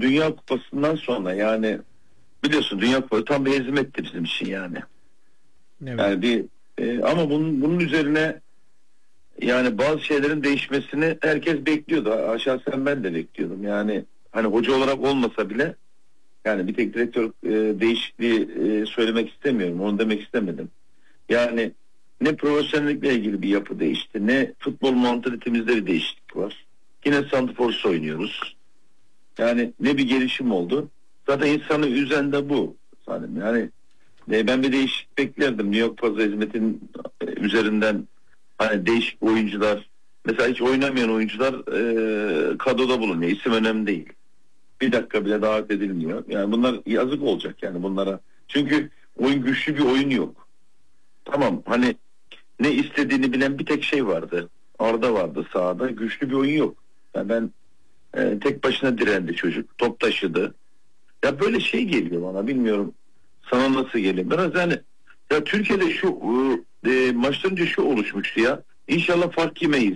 Dünya Kupası'ndan sonra yani biliyorsun Dünya Kupası tam bir hizmetti bizim için yani. Evet. Yani ama bunun üzerine yani bazı şeylerin değişmesini herkes bekliyordu. Şahsen ben de bekliyordum. Yani hani hoca olarak olmasa bile yani bir tek direktör değişikliği söylemek istemiyorum. Onu demek istemedim. Yani ne profesyonellikle ilgili bir yapı değişti, ne futbol mantalitetimizde bir değişiklik var. Yine santrfor oynuyoruz. Yani ne bir gelişim oldu. Zaten insanı üzen de bu. Salim. Yani ben bir değişiklik beklerdim. New York Fazla Hizmet'in üzerinden hani değişik oyuncular, mesela hiç oynamayan oyuncular kadroda bulunuyor. İsim önemli değil. Bir dakika bile davet edilmiyor. Yani bunlar yazık olacak yani bunlara. Çünkü oyun güçlü bir oyun yok. Tamam hani ne istediğini bilen bir tek şey vardı. Arda vardı sahada. Güçlü bir oyun yok. Yani ben tek başına direndi çocuk. Top taşıdı. Ya böyle şey geliyor bana, bilmiyorum sana nasıl geliyor. Biraz yani ya Türkiye'de şu maçtan önce şu oluşmuştu ya. İnşallah fark yemeyiz.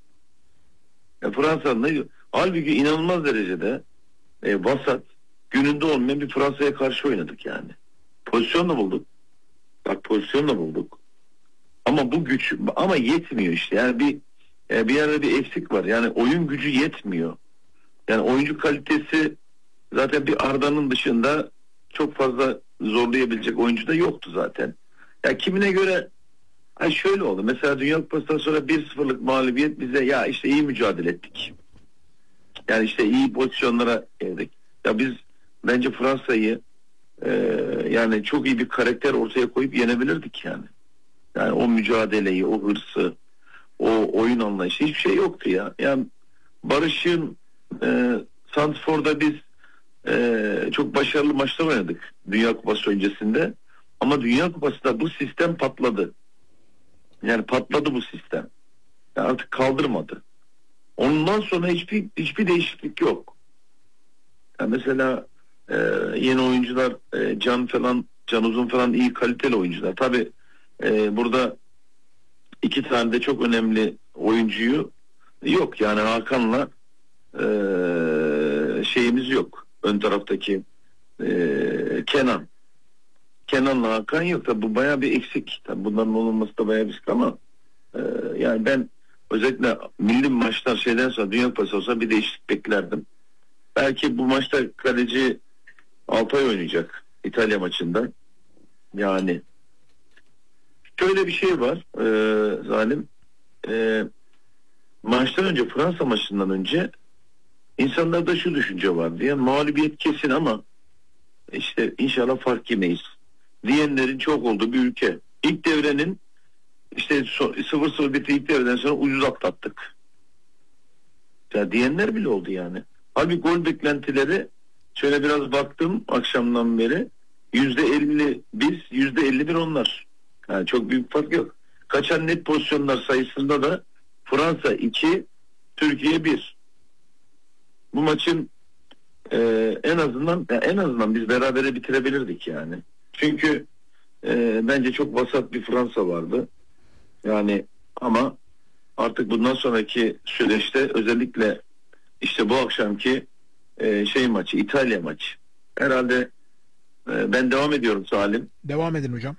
Ya Fransa'nın ne? Halbuki inanılmaz derecede vasat, gününde olmayan bir Fransa'ya karşı oynadık yani. Pozisyonla bulduk. Bak pozisyonla bulduk. Ama bu güç ama yetmiyor işte. Yani bir yerde bir eksik var. Yani oyun gücü yetmiyor. Yani oyuncu kalitesi zaten bir Arda'nın dışında çok fazla zorlayabilecek oyuncu da yoktu zaten. Ya kimine göre şöyle oldu. Mesela Dünya Kupası'ndan sonra 1-0'lık mağlubiyet bize ya işte iyi mücadele ettik. Yani işte iyi pozisyonlara girdik. Ya biz bence Fransa'yı yani çok iyi bir karakter ortaya koyup yenebilirdik yani. Yani o mücadeleyi, o hırsı, o oyun anlayışı hiçbir şey yoktu ya. Yani Barış'ın Santrfor'da biz çok başarılı maçlar oynadık Dünya Kupası öncesinde. Ama Dünya Kupası'nda bu sistem patladı. Yani patladı bu sistem. Yani artık kaldırmadı. Ondan sonra hiçbir değişiklik yok. Yani mesela yeni oyuncular Can Uzun falan iyi kaliteli oyuncular. Tabii burada iki tane de çok önemli oyuncuyu yok. Yani Hakan'la şeyimiz yok. Ön taraftaki Kenan. Kenan'la Hakan yok. Tabii bu bayağı bir eksik. Tabii bunların olmaması da bayağı bir eksik ama yani ben özellikle milli maçlar şeyden sonra Dünya Kupası olsa bir değişiklik beklerdim. Belki bu maçta kaleci Altay oynayacak İtalya maçında. Yani şöyle bir şey var Zalim. Maçtan önce Fransa maçından önce insanlarda şu düşünce var diye mağlubiyet kesin ama işte inşallah fark yemeyiz diyenlerin çok olduğu bir ülke. İlk devrenin işte 0-0 bitti ilk devreden sonra ucuz atlattık. Ya diyenler bile oldu yani. Halbuki gol beklentileri şöyle biraz baktım akşamdan beri %50 biz %51 onlar. Yani çok büyük fark yok. Kaçan net pozisyonlar sayısında da Fransa 2, Türkiye 1. Bu maçın en azından biz berabere bitirebilirdik yani. Çünkü bence çok vasat bir Fransa vardı. Yani ama artık bundan sonraki süreçte özellikle işte bu akşamki maçı, İtalya maçı. Herhalde ben devam ediyorum Salim. Devam edin hocam.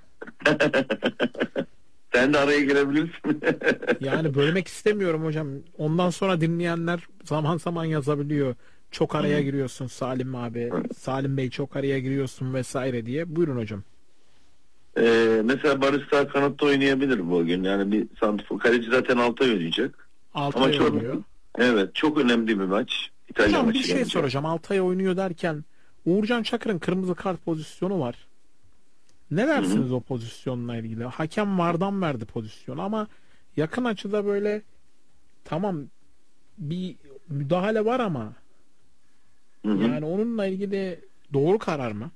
Sen de araya girebilirsin. Yani bölmek istemiyorum hocam. Ondan sonra dinleyenler zaman zaman yazabiliyor. Çok araya giriyorsun Salim abi. Salim Bey çok araya giriyorsun vesaire diye. Buyurun hocam. Mesela Barış sağ kanatta oynayabilir bugün. Yani bir santrfor. Kaleci zaten Altay oynayacak. Altay Ama oynuyor. evet çok önemli bir maç. İtalya Hocam maçı bir şey bence. soracağım. Altay oynuyor derken Uğurcan Çakır'ın kırmızı kart pozisyonu var. Ne Hı-hı. dersiniz o pozisyonla ilgili? Hakem VAR'dan verdi pozisyonu ama yakın açıda böyle tamam bir müdahale var ama Hı-hı. yani onunla ilgili doğru karar mı?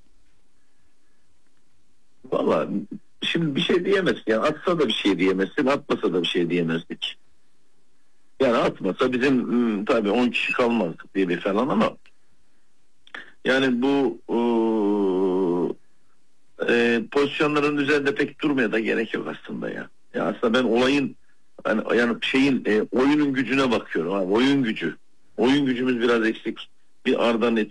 Valla şimdi bir şey diyemezsin. Yani atsa da bir şey diyemezsin, atmasa da bir şey diyemezdik. Yani atmasa bizim tabii 10 kişi kalmazdık diye bir falan ama yani bu pozisyonların üzerinde pek durmaya da gerek yok aslında ya. Ya aslında ben olayın yani şeyin oyunun gücüne bakıyorum. Abi, oyun gücü. Oyun gücümüz biraz eksik. Bir Arda'nın